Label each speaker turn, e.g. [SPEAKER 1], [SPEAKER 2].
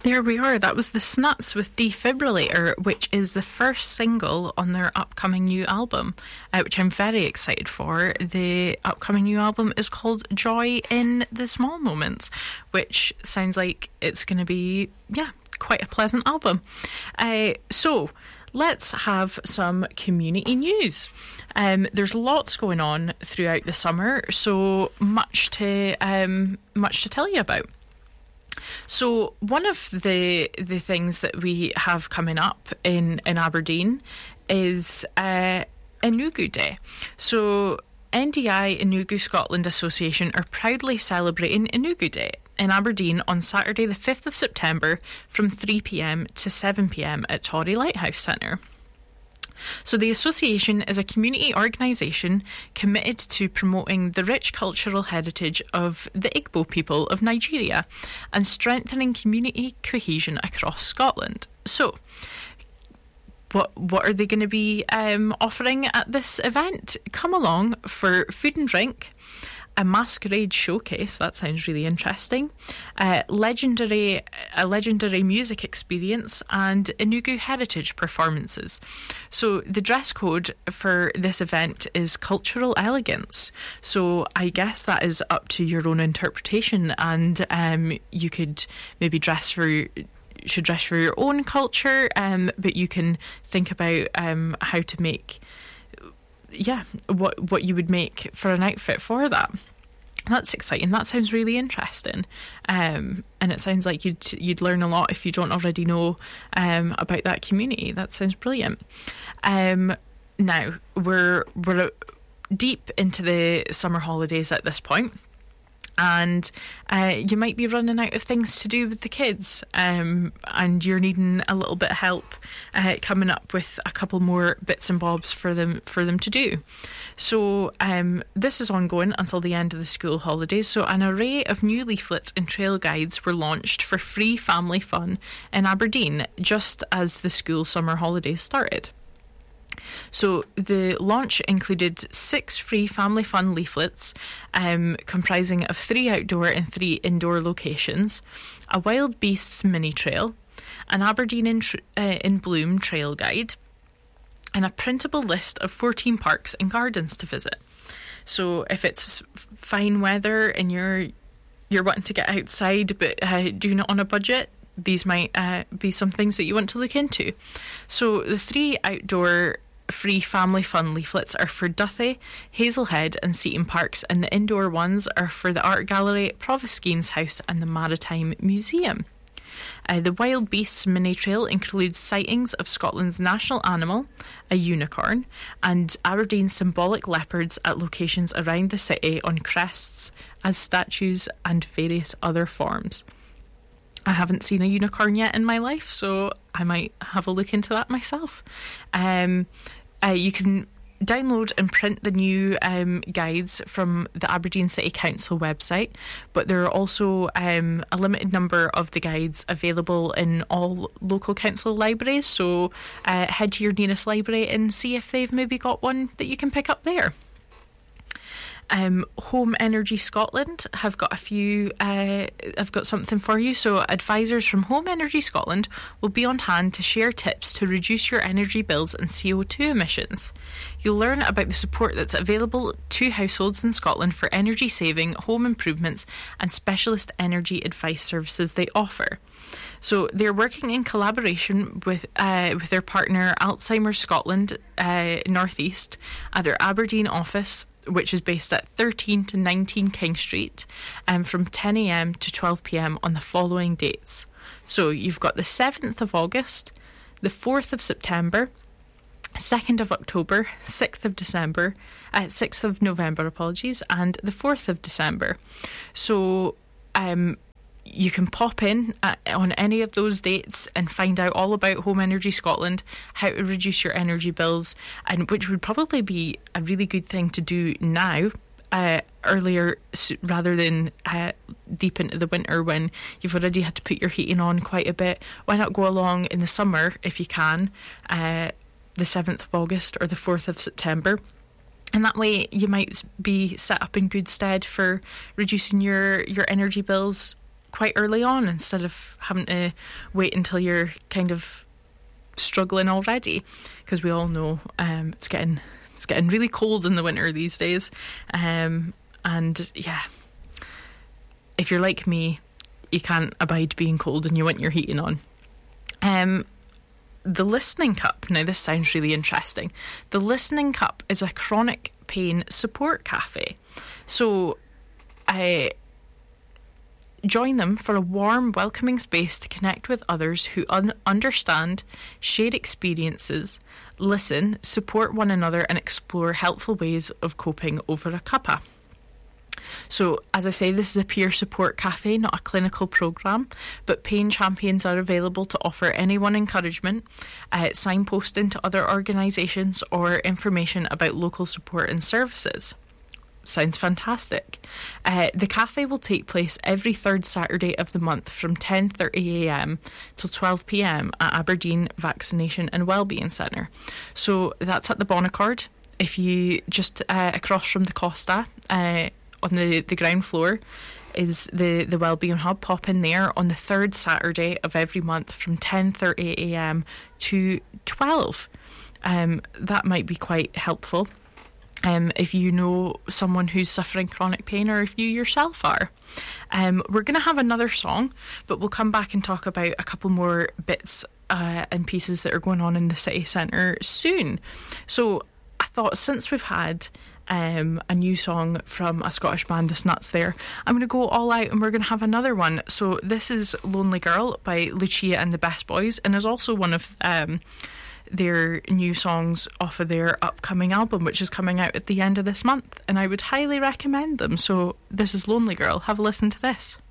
[SPEAKER 1] There we are. That was the Snuts with Defibrillator, which is the first single on their upcoming new album, which I'm very excited for. The upcoming new album is called Joy in the Small Moments, which sounds like it's going to be, quite a pleasant album. So let's have some community news. There's lots going on throughout the summer, so much to tell you about. So one of the things that we have coming up in Aberdeen is Enugu Day. So NDI Enugu Scotland Association are proudly celebrating Enugu Day in Aberdeen on Saturday the 5th of September from 3 p.m. to 7 p.m. at Torry Lighthouse Centre. So the association is a community organisation committed to promoting the rich cultural heritage of the Igbo people of Nigeria and strengthening community cohesion across Scotland. So, what are they going to be offering at this event? Come along for food and drink, a masquerade showcase, that sounds really interesting, a legendary music experience, and Enugu heritage performances. So the dress code for this event is cultural elegance. So I guess that is up to your own interpretation, and you could maybe dress for your own culture, but you can think about how to make what you would make for an outfit for that. That's exciting. That sounds really interesting, and it sounds like you'd learn a lot if you don't already know about that community. That sounds brilliant. Now we're deep into the summer holidays at this point. And you might be running out of things to do with the kids, and you're needing a little bit of help coming up with a couple more bits and bobs for them to do. So this is ongoing until the end of the school holidays. So an array of new leaflets and trail guides were launched for free family fun in Aberdeen just as the school summer holidays started. So the launch included 6 free family fun leaflets comprising of 3 outdoor and 3 indoor locations, a wild beasts mini trail, an Aberdeen in Bloom trail guide, and a printable list of 14 parks and gardens to visit. So if it's fine weather and you're wanting to get outside but doing it on a budget, these might be some things that you want to look into. So the 3 outdoor free family fun leaflets are for Duthie, Hazelhead and Seaton Parks, and the indoor ones are for the Art Gallery, Provoskeen's House and the Maritime Museum. The Wild Beasts mini trail includes sightings of Scotland's national animal, a unicorn, and Aberdeen's symbolic leopards at locations around the city on crests as statues and various other forms. I haven't seen a unicorn yet in my life, so I might have a look into that myself. You can download and print the new guides from the Aberdeen City Council website, but there are also a limited number of the guides available in all local council libraries, so head to your nearest library and see if they've maybe got one that you can pick up there. Home Energy Scotland have got I've got something for you. So advisors from Home Energy Scotland will be on hand to share tips to reduce your energy bills and CO2 emissions. You'll learn about the support that's available to households in Scotland for energy saving, home improvements and specialist energy advice services they offer. So they're working in collaboration with their partner Alzheimer's Scotland North East at their Aberdeen office, which is based at 13 to 19 King Street, from 10 a.m. to 12 p.m. on the following dates. So you've got the 7th of August, the 4th of September, 2nd of October, 6th of November, and the 4th of December. So you can pop in on any of those dates and find out all about Home Energy Scotland, how to reduce your energy bills, and which would probably be a really good thing to do now, earlier rather than deep into the winter when you've already had to put your heating on quite a bit. Why not go along in the summer if you can, the 7th of August or the 4th of September. And that way you might be set up in good stead for reducing your energy bills quite early on instead of having to wait until you're kind of struggling already, because we all know it's getting really cold in the winter these days, and yeah, if you're like me, you can't abide being cold and you want your heating on. The Listening Cup. Now, this sounds really interesting. The Listening Cup is a chronic pain support cafe. So I join them for a warm, welcoming space to connect with others who understand, share experiences, listen, support one another, and explore helpful ways of coping over a cuppa. So, as I say, this is a peer support cafe, not a clinical programme, but pain champions are available to offer anyone encouragement, signposting to other organisations, or information about local support and services. Sounds fantastic. The cafe will take place every third Saturday of the month from 10:30am till 12pm at Aberdeen Vaccination and Wellbeing Centre. So that's at the Bonaccord. If you just across from the Costa, on the ground floor is the Wellbeing Hub. Pop in there on the third Saturday of every month from 10:30am to 12. That might be quite helpful if you know someone who's suffering chronic pain, or if you yourself are. We're going to have another song, but we'll come back and talk about a couple more bits and pieces that are going on in the city centre soon. So I thought, since we've had a new song from a Scottish band, The Snuts there, I'm going to go all out and we're going to have another one. So this is Lonely Girl by Lucia and the Best Boys, and is also one of their new songs off of their upcoming album, which is coming out at the end of this month, and I would highly recommend them. So this is Lonely Girl. Have a listen to this.